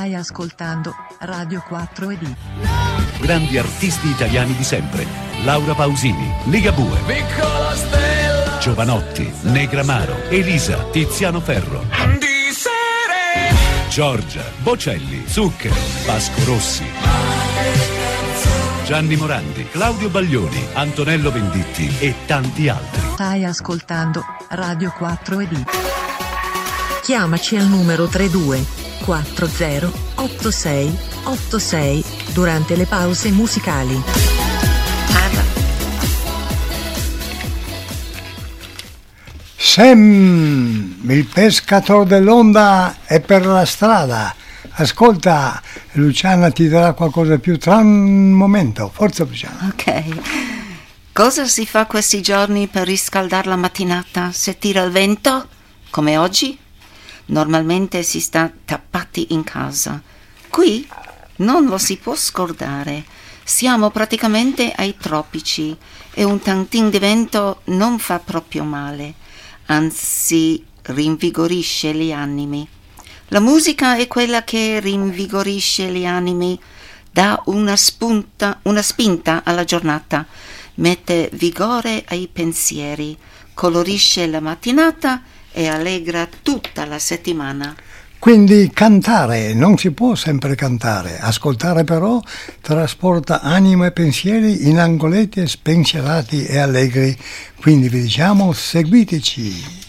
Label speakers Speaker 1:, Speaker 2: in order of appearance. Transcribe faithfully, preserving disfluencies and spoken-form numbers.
Speaker 1: Stai ascoltando Radio quattro E D.
Speaker 2: Grandi artisti italiani di sempre. Laura Pausini, Ligabue,
Speaker 3: Piccola stella,
Speaker 2: Giovanotti, Negramaro, Elisa, Tiziano Ferro,
Speaker 3: di sere,
Speaker 2: Giorgia, Bocelli, Zucchero, Vasco Rossi, Gianni Morandi, Claudio Baglioni, Antonello Venditti e tanti altri.
Speaker 1: Stai ascoltando Radio quattro E D. Chiamaci al numero trentadue quaranta ottantasei ottantasei durante le pause musicali.
Speaker 4: Sam, il pescatore dell'onda è per la strada. Ascolta, Luciana ti darà qualcosa più tra un momento. Forza Luciana.
Speaker 5: Ok. Cosa si fa questi giorni per riscaldare la mattinata se tira il vento? Come oggi? Normalmente si sta tappati in casa. Qui non lo si può scordare. Siamo praticamente ai tropici e un tantin di vento non fa proprio male, anzi rinvigorisce gli animi. La musica è quella che rinvigorisce gli animi, dà una spunta, una spinta alla giornata, mette vigore ai pensieri, colorisce la mattinata e allegra tutta la settimana.
Speaker 4: Quindi cantare, non si può sempre cantare, ascoltare però trasporta anima e pensieri in angoletti spensierati e allegri. Quindi vi diciamo seguiteci.